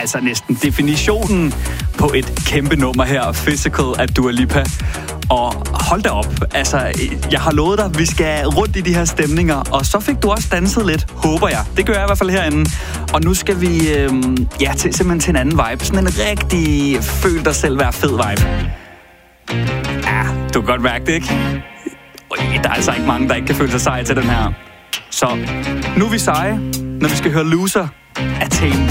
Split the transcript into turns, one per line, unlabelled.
altså næsten definitionen på et kæmpe nummer her, Physical af Dua Lipa. Og hold da op, altså, jeg har lovet dig, vi skal rundt i de her stemninger, og så fik du også danset lidt, håber jeg. Det gør jeg i hvert fald herinde. Og nu skal vi, simpelthen til en anden vibe. Sådan en rigtig føl dig selv være fed vibe. Ja, du kan godt mærke det, ikke? Der er altså ikke mange, der ikke kan føle sig seje til den her. Så nu er vi seje, når vi skal høre Loser af Tame.